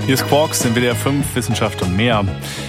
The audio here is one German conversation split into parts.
Hier ist Quarks, in WDR 5, Wissenschaft und mehr.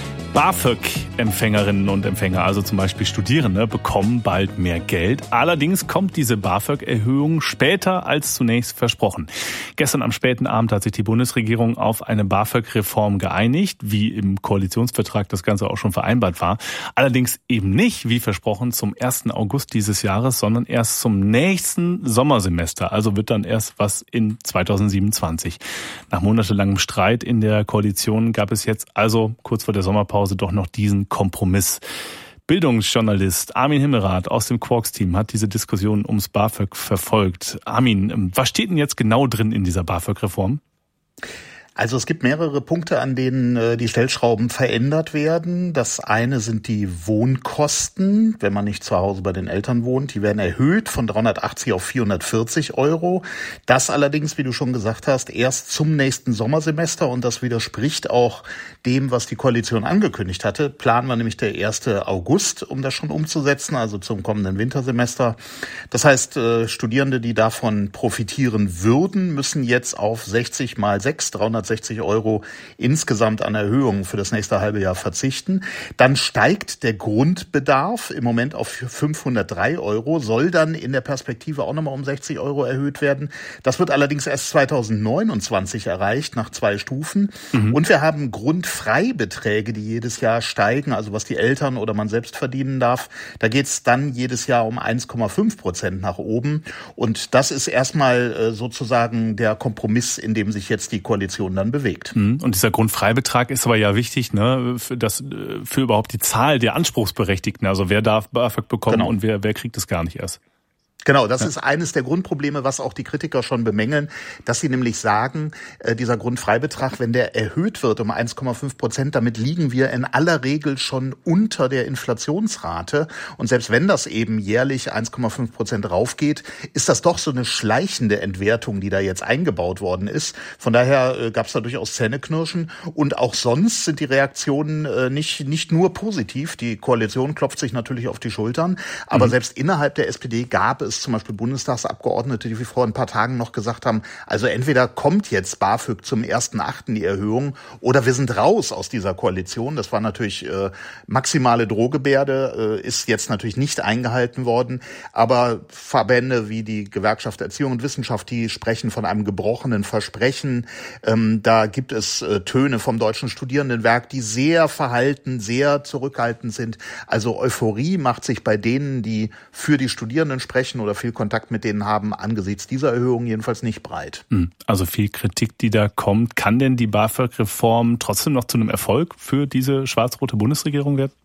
BAföG-Empfängerinnen und Empfänger, also zum Beispiel Studierende, bekommen bald mehr Geld. Allerdings kommt diese BAföG-Erhöhung später als zunächst versprochen. Gestern am späten Abend hat sich die Bundesregierung auf eine BAföG-Reform geeinigt, wie im Koalitionsvertrag das Ganze auch schon vereinbart war. Allerdings eben nicht, wie versprochen, zum 1. August dieses Jahres, sondern erst zum nächsten Sommersemester. Also wird dann erst was in 2027. Nach monatelangem Streit in der Koalition gab es jetzt also kurz vor der Sommerpause doch noch diesen Kompromiss. Bildungsjournalist Armin Himmelrath aus dem Quarks-Team hat diese Diskussion ums BAföG verfolgt. Armin, was steht denn jetzt genau drin in dieser BAföG-Reform? Also es gibt mehrere Punkte, an denen die Stellschrauben verändert werden. Das eine sind die Wohnkosten, wenn man nicht zu Hause bei den Eltern wohnt. Die werden erhöht von 380 auf 440 Euro. Das allerdings, wie du schon gesagt hast, erst zum nächsten Sommersemester. Und das widerspricht auch dem, was die Koalition angekündigt hatte. Plan war nämlich der 1. August, um das schon umzusetzen, also zum kommenden Wintersemester. Das heißt, Studierende, die davon profitieren würden, müssen jetzt auf 60 mal 6, 360 Euro insgesamt an Erhöhungen für das nächste halbe Jahr verzichten. Dann steigt der Grundbedarf im Moment auf 503 Euro, soll dann in der Perspektive auch nochmal um 60 Euro erhöht werden. Das wird allerdings erst 2029 erreicht, nach 2 Stufen. Und wir haben Grundfreibeträge, die jedes Jahr steigen, also was die Eltern oder man selbst verdienen darf. Da geht es dann jedes Jahr um 1,5% nach oben. Und das ist erstmal sozusagen der Kompromiss, in dem sich jetzt die Koalition dann bewegt. Und dieser Grundfreibetrag ist aber ja wichtig, ne, für überhaupt die Zahl der Anspruchsberechtigten. Also wer darf BAföG bekommen, genau, und wer kriegt es gar nicht erst. Genau, das ist eines der Grundprobleme, was auch die Kritiker schon bemängeln, dass sie nämlich sagen, dieser Grundfreibetrag, wenn der erhöht wird um 1,5%, damit liegen wir in aller Regel schon unter der Inflationsrate. Und selbst wenn das eben jährlich 1,5% raufgeht, ist das doch so eine schleichende Entwertung, die da jetzt eingebaut worden ist. Von daher gab es da durchaus Zähneknirschen. Und auch sonst sind die Reaktionen nicht nur positiv. Die Koalition klopft sich natürlich auf die Schultern. Aber selbst innerhalb der SPD gab es zum Beispiel Bundestagsabgeordnete, die vor ein paar Tagen noch gesagt haben, also entweder kommt jetzt BAföG zum 1.8. die Erhöhung oder wir sind raus aus dieser Koalition. Das war natürlich maximale Drohgebärde, ist jetzt natürlich nicht eingehalten worden. Aber Verbände wie die Gewerkschaft Erziehung und Wissenschaft, die sprechen von einem gebrochenen Versprechen. Da gibt es Töne vom Deutschen Studierendenwerk, die sehr verhalten, sehr zurückhaltend sind. Also Euphorie macht sich bei denen, die für die Studierenden sprechen oder viel Kontakt mit denen haben, angesichts dieser Erhöhung jedenfalls nicht breit. Also viel Kritik, die da kommt. Kann denn die BAföG-Reform trotzdem noch zu einem Erfolg für diese schwarz-rote Bundesregierung werden?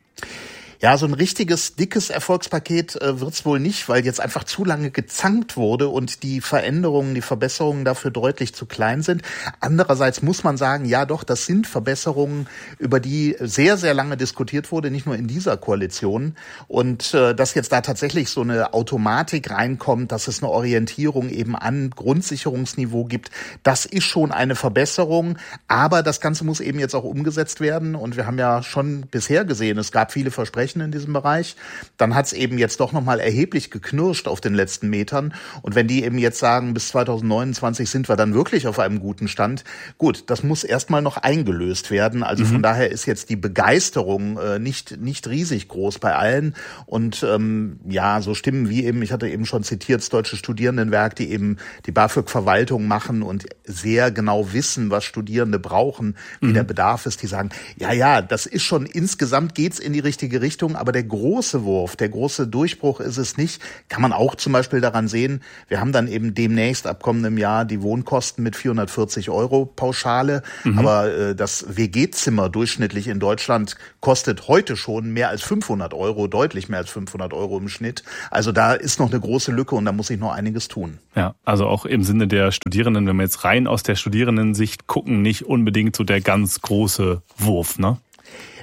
Ja, so ein richtiges, dickes Erfolgspaket wird's wohl nicht, weil jetzt einfach zu lange gezankt wurde und die Veränderungen, die Verbesserungen dafür deutlich zu klein sind. Andererseits muss man sagen, ja doch, das sind Verbesserungen, über die sehr, sehr lange diskutiert wurde, nicht nur in dieser Koalition. Und dass jetzt da tatsächlich so eine Automatik reinkommt, dass es eine Orientierung eben an Grundsicherungsniveau gibt, das ist schon eine Verbesserung. Aber das Ganze muss eben jetzt auch umgesetzt werden. Und wir haben ja schon bisher gesehen, es gab viele Versprechen in diesem Bereich. Dann hat es eben jetzt doch nochmal erheblich geknirscht auf den letzten Metern. Und wenn die eben jetzt sagen, bis 2029 sind wir dann wirklich auf einem guten Stand, gut, das muss erstmal noch eingelöst werden. Also von daher ist jetzt die Begeisterung nicht riesig groß bei allen. Und ja, so Stimmen wie eben, ich hatte eben schon zitiert, das Deutsche Studierendenwerk, die eben die BAföG-Verwaltung machen und sehr genau wissen, was Studierende brauchen, wie der Bedarf ist. Die sagen, ja, das ist schon, insgesamt geht's in die richtige Richtung. Aber der große Wurf, der große Durchbruch ist es nicht. Kann man auch zum Beispiel daran sehen, wir haben dann eben demnächst ab kommendem Jahr die Wohnkosten mit 440 Euro Pauschale. Aber das WG-Zimmer durchschnittlich in Deutschland kostet heute schon mehr als 500 Euro, deutlich mehr als 500 Euro im Schnitt. Also da ist noch eine große Lücke und da muss sich noch einiges tun. Ja, also auch im Sinne der Studierenden, wenn wir jetzt rein aus der Studierendensicht gucken, nicht unbedingt so der ganz große Wurf, ne?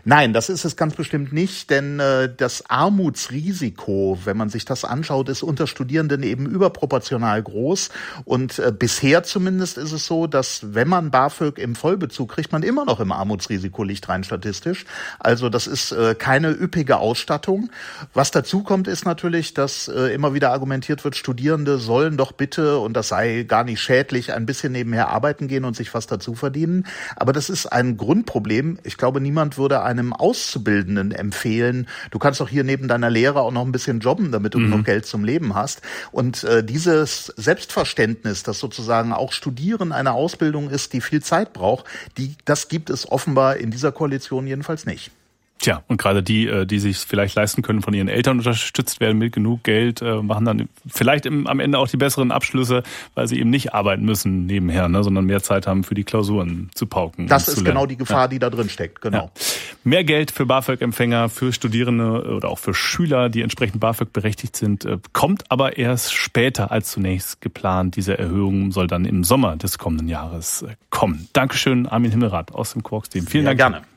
Nein, das ist es ganz bestimmt nicht, denn das Armutsrisiko, wenn man sich das anschaut, ist unter Studierenden eben überproportional groß. Und bisher zumindest ist es so, dass wenn man BAföG im Vollbezug kriegt, man immer noch im Armutsrisiko liegt, rein statistisch. Also das ist keine üppige Ausstattung. Was dazu kommt, ist natürlich, dass immer wieder argumentiert wird, Studierende sollen doch bitte, und das sei gar nicht schädlich, ein bisschen nebenher arbeiten gehen und sich was dazu verdienen. Aber das ist ein Grundproblem. Ich glaube, niemand würde einem Auszubildenden empfehlen, du kannst doch hier neben deiner Lehre auch noch ein bisschen jobben, damit du genug Geld zum Leben hast. Und dieses Selbstverständnis, dass sozusagen auch Studieren eine Ausbildung ist, die viel Zeit braucht, das gibt es offenbar in dieser Koalition jedenfalls nicht. Tja, und gerade die sich vielleicht leisten können, von ihren Eltern unterstützt werden mit genug Geld, machen dann vielleicht am Ende auch die besseren Abschlüsse, weil sie eben nicht arbeiten müssen nebenher, sondern mehr Zeit haben für die Klausuren zu pauken. Das ist genau die Gefahr, die da drin steckt, genau. Ja. Mehr Geld für BAföG-Empfänger, für Studierende oder auch für Schüler, die entsprechend BAföG berechtigt sind, kommt aber erst später als zunächst geplant. Diese Erhöhung soll dann im Sommer des kommenden Jahres kommen. Dankeschön, Armin Himmelrath aus dem Quarks-Team. Vielen Dank. Gerne.